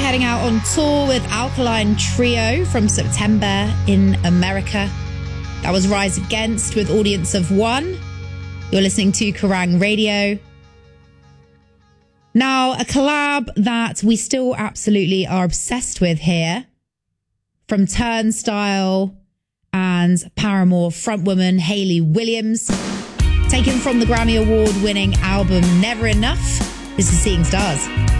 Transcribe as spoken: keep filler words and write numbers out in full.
heading out on tour with Alkaline Trio from September in America. That was Rise Against with Audience of One. You're listening to Kerrang Radio. Now, a collab that we still absolutely are obsessed with here from Turnstile and Paramore frontwoman Hayley Williams, taken from the Grammy Award winning album Never Enough. This is Seeing Stars.